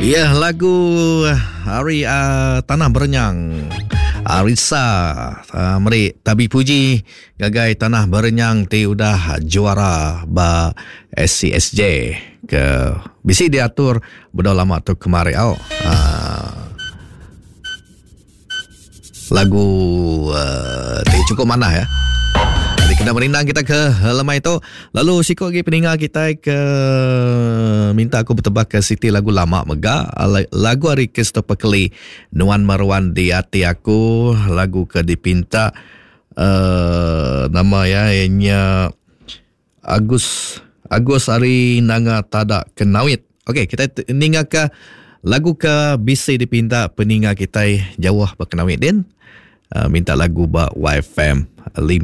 Ya, lagu hari Tanah Berenyang Arisa Meri Tabi Puji gagai Tanah Berenyang ti udah juara ba SCSJ ke bisi diatur bedah lama tu kemari lagu ti cukup mana ya. Jadi kena merindang kita ke lemah itu. Lalu sikut lagi peninggal kita ke minta aku bertebak ke Siti lagu lama mega. Lagu hari Christopher Kelly Nuan Marwan di hati aku. Lagu ke dipinta nama ya ianya Agus hari nanga tada kenawit. Okey, kita ninggal ke lagu ke bisi dipinta peninggal kita jauh berkenawit din. Minta lagu ba YFM 5